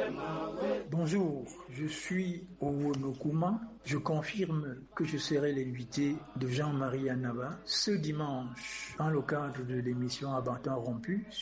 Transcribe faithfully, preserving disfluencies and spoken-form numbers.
Bonjour, je suis Owo Nokuma. Je confirme que je serai l'invité de Jean-Marie Annaba ce dimanche dans le cadre de l'émission À bâton rompu